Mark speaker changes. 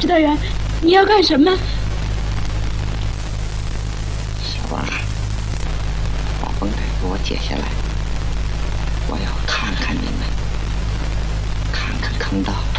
Speaker 1: 指导员，你要干什么？
Speaker 2: 小王，把绷带给我解下来，我要看看你们，看看坑道。